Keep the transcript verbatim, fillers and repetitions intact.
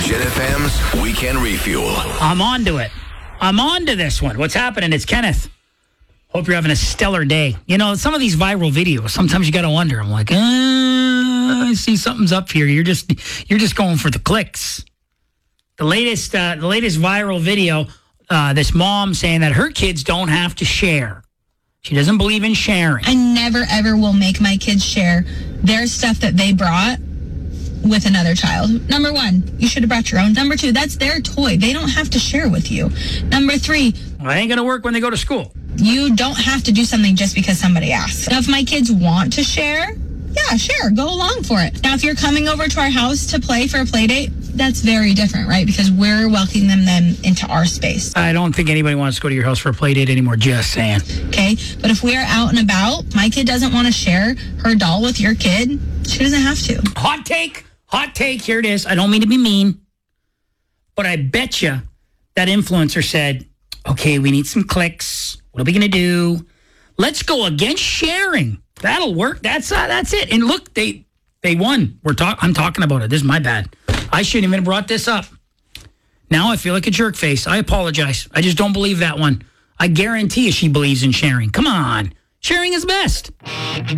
Jet F M's Weekend Refuel. I'm on to it. I'm on to this one. What's happening? It's Kenneth. Hope you're having a stellar day. You know, some of these viral videos, sometimes you got to wonder. I'm like, uh, I see something's up here. You're just you're just going for the clicks. The latest uh, the latest viral video, uh, this mom saying that her kids don't have to share. She doesn't believe in sharing. I never, ever will make my kids share their stuff that they brought with another child. Number one, you should have brought your own. Number two, that's their toy. They don't have to share with you. Number three, well, it ain't going to work when they go to school. You don't have to do something just because somebody asks. Now, if my kids want to share, yeah, share. Go along for it. Now, if you're coming over to our house to play for a play date, that's very different, right? Because we're welcoming them, them into our space. I don't think anybody wants to go to your house for a play date anymore, just saying. Okay, but if we're out and about, my kid doesn't want to share her doll with your kid, she doesn't have to. Hot take, hot take, here it is. I don't mean to be mean, but I bet you that influencer said, okay, we need some clicks. What are we going to do? Let's go against sharing. That'll work. That's uh, that's it. And look, they they won. We're talk. I'm talking about it. This is my bad. I shouldn't even have brought this up. Now I feel like a jerk face. I apologize. I just don't believe that one. I guarantee you she believes in sharing. Come on. Sharing is best.